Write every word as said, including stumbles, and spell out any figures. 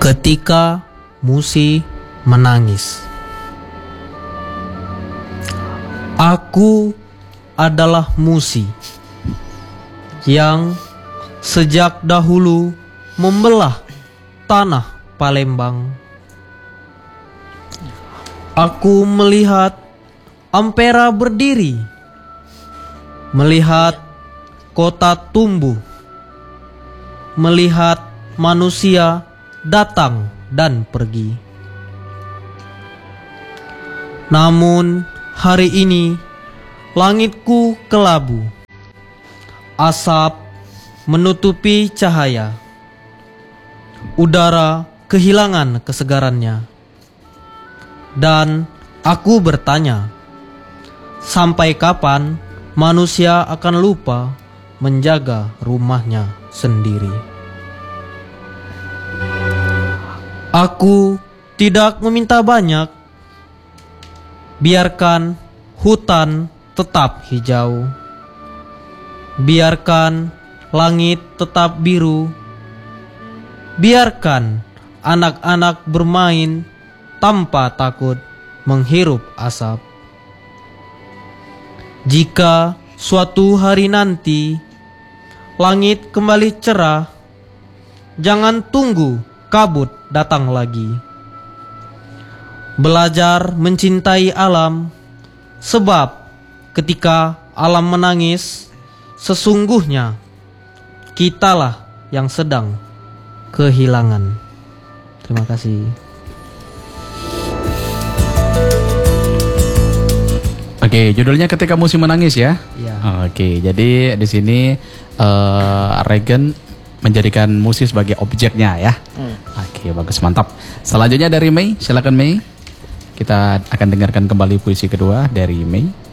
Ketika Musi menangis. Aku adalah Musi yang sejak dahulu membelah tanah Palembang. Aku melihat Ampera berdiri, melihat kota tumbuh, melihat manusia datang dan pergi. Namun hari ini langitku kelabu, asap menutupi cahaya, udara kehilangan kesegarannya. Dan aku bertanya, sampai kapan manusia akan lupa menjaga rumahnya sendiri? Aku tidak meminta banyak. Biarkan hutan tetap hijau, biarkan langit tetap biru, biarkan anak-anak bermain tanpa takut menghirup asap. Jika suatu hari nanti langit kembali cerah, jangan tunggu kabut datang lagi. Belajar mencintai alam, sebab ketika alam menangis, sesungguhnya kitalah yang sedang kehilangan. Terima kasih. Oke, judulnya Ketika Musi Menangis ya. Ya. Oke, jadi di sini uh, Regen menjadikan Musi sebagai objeknya ya. Hmm. Oke, bagus, mantap. Selanjutnya dari Mei, silakan Mei. Kita akan dengarkan kembali puisi kedua dari Mei.